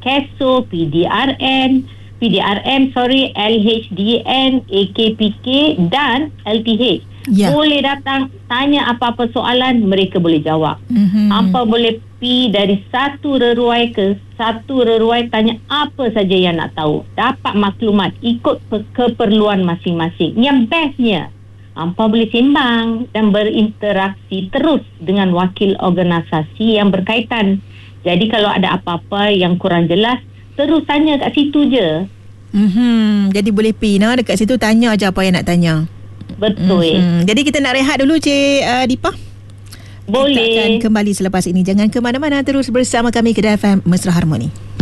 KESO, PDRM, LHDN, AKPK dan LTH. Boleh datang, tanya apa-apa soalan, mereka boleh jawab. Hampa boleh pi dari satu reruai ke satu reruai, tanya apa saja yang nak tahu. Dapat maklumat ikut keperluan masing-masing. Yang bestnya, hampa boleh sembang dan berinteraksi terus dengan wakil organisasi yang berkaitan. Jadi kalau ada apa-apa yang kurang jelas, terus tanya kat situ je. Jadi boleh pi dekat situ, tanya aja apa yang nak tanya. Betul. Jadi kita nak rehat dulu, Cik Dipa. Boleh. Kita akan kembali selepas ini. Jangan ke mana-mana, terus bersama kami Kedah FM Mesra Harmoni.